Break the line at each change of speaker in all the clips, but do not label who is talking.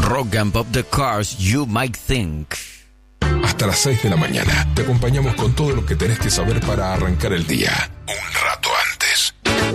Rock and Pop The Cars You Might Think.
Hasta las 6 de la mañana te acompañamos con todo lo que tenés que saber para arrancar el día. Un rato antes.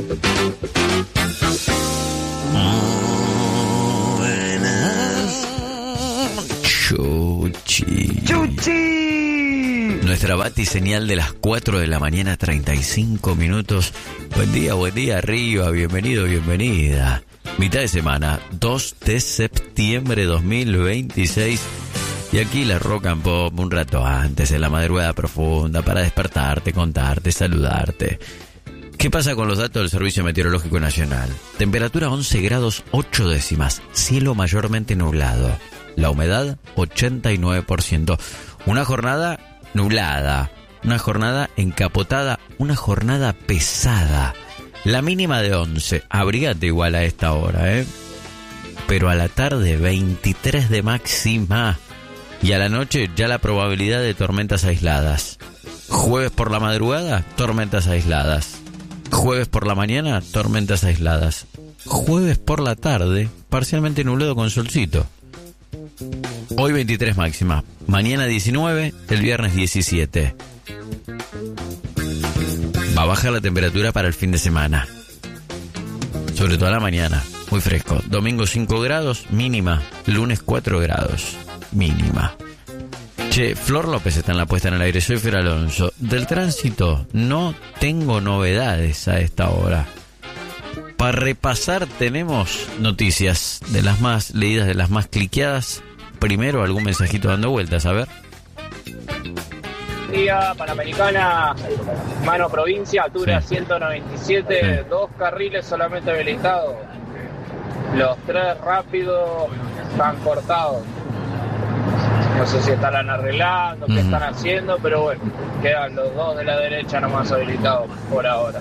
Chuchi. Nuestra batiseñal de las 4 de la mañana, 35 minutos. Buen día, arriba. Bienvenido, bienvenida. Mitad de semana, 2 de septiembre 2026. Y aquí la Rock and Pop un rato antes, en la madrugada profunda, para despertarte, contarte, saludarte. ¿Qué pasa con los datos del Servicio Meteorológico Nacional? Temperatura 11 grados 8 décimas, cielo mayormente nublado, la humedad 89%, una jornada nublada, una jornada encapotada, una jornada pesada, la mínima de 11, abrigate igual a esta hora, pero a la tarde 23 de máxima. Y a la noche ya la probabilidad de tormentas aisladas. Jueves por la madrugada, tormentas aisladas. Jueves por la mañana, tormentas aisladas. Jueves por la tarde, parcialmente nublado con solcito. Hoy 23 máxima. Mañana 19, el viernes 17. Va a bajar la temperatura para el fin de semana. Sobre todo a la mañana. Muy fresco. Domingo 5 grados, mínima. Lunes 4 grados. Mínima. Che, Flor López está en la puesta en el aire. Soy Fer Alonso. Del tránsito no tengo novedades a esta hora. Para repasar tenemos noticias de las más leídas, de las más cliqueadas. Primero algún mensajito dando vueltas, a ver.
Día Panamericana, mano provincia, altura 197, 2 carriles solamente habilitados. Los 3 rápidos están cortados. No sé si estarán arreglando, qué están haciendo, pero bueno, quedan los 2 de la derecha nomás habilitados por ahora.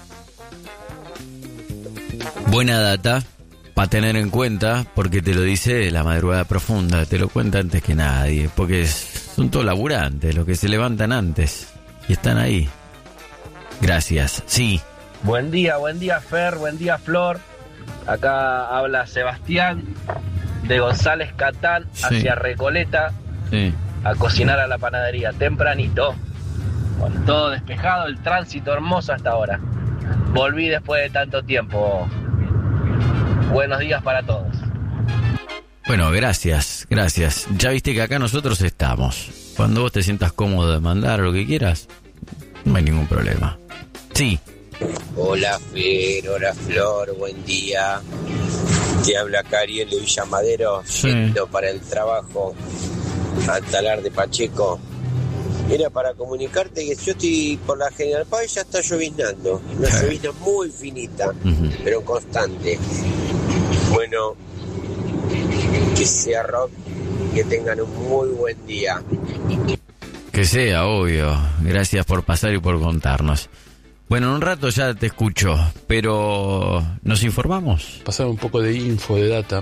Buena data para tener en cuenta, porque te lo dice la madrugada profunda, te lo cuenta antes que nadie, porque son todos laburantes, los que se levantan antes y están ahí. Gracias, sí.
Buen día Fer, buen día Flor. Acá habla Sebastián de González Catán hacia Recoleta, a cocinar a la panadería tempranito, con todo despejado, el tránsito hermoso hasta ahora. Volví después de tanto tiempo. Buenos días para todos.
Bueno, gracias. Ya viste que acá nosotros estamos. Cuando vos te sientas cómodo de mandar lo que quieras, no hay ningún problema. Sí.
Hola Fer, hola Flor, buen día. Te habla Cariel de Villa Madero, yendo para el trabajo al talar de Pacheco. Era para comunicarte que yo estoy por la General Paz y ya está lloviznando. Una llovizna muy finita, pero constante. Bueno, que sea rock, que tengan un muy buen día.
Que sea, obvio. Gracias por pasar y por contarnos. Bueno, en un rato ya te escucho, pero ¿nos informamos?
Pasar un poco de info, de data.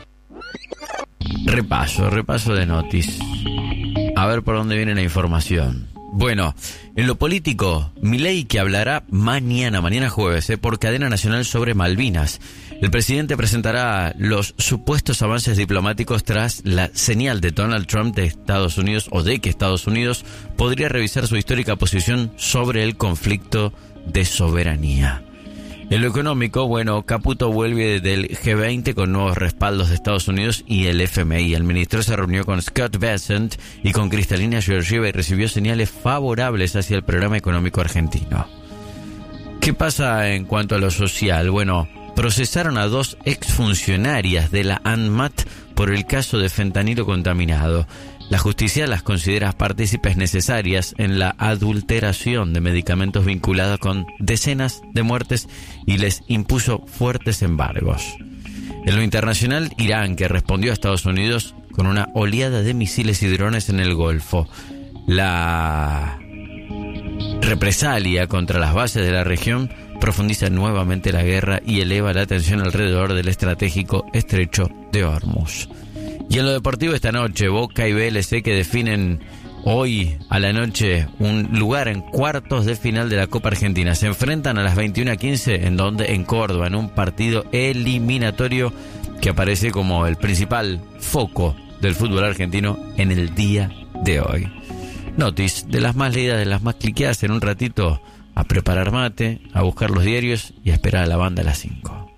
Repaso de noticias. A ver por dónde viene la información. Bueno, en lo político, Milei que hablará mañana jueves, por cadena nacional sobre Malvinas. El presidente presentará los supuestos avances diplomáticos tras la señal de Donald Trump de Estados Unidos, o de que Estados Unidos podría revisar su histórica posición sobre el conflicto de soberanía. En lo económico, bueno, Caputo vuelve del G20 con nuevos respaldos de Estados Unidos y el FMI. El ministro se reunió con Scott Bessent y con Kristalina Georgieva y recibió señales favorables hacia el programa económico argentino. ¿Qué pasa en cuanto a lo social? Bueno, procesaron a 2 exfuncionarias de la ANMAT por el caso de fentanilo contaminado. La justicia las considera partícipes necesarias en la adulteración de medicamentos vinculados con decenas de muertes y les impuso fuertes embargos. En lo internacional, Irán, que respondió a Estados Unidos con una oleada de misiles y drones en el Golfo. La represalia contra las bases de la región profundiza nuevamente la guerra y eleva la tensión alrededor del estratégico estrecho de Hormuz. Y en lo deportivo esta noche, Boca y VLC que definen hoy a la noche un lugar en cuartos de final de la Copa Argentina. Se enfrentan a las 21:15 en Córdoba, en un partido eliminatorio que aparece como el principal foco del fútbol argentino en el día de hoy. Notis, de las más leídas, de las más cliqueadas, en un ratito a preparar mate, a buscar los diarios y a esperar a la banda a las 5.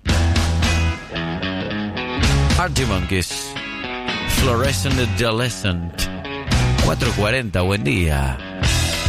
Arctic Monkeys, Fluorescent Adolescent, 4:40, buen día.